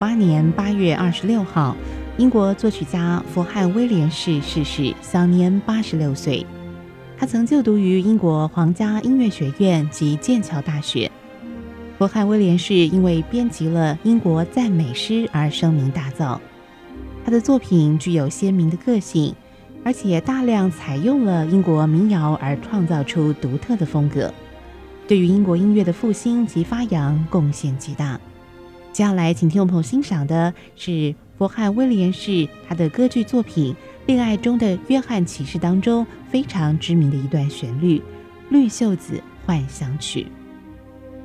年8月26号，英国作曲家弗汉威廉士逝世，享年86岁。他曾就读于英国皇家音乐学院及剑桥大学。弗汉威廉士因为编辑了英国赞美诗而声名大噪。他的作品具有鲜明的个性，而且大量采用了英国民谣而创造出独特的风格，对于英国音乐的复兴及发扬贡献极大。接下来请听众朋友欣赏的是弗汉威廉士他的歌剧作品《恋爱中的约翰骑士》当中非常知名的一段旋律《绿袖子幻想曲》。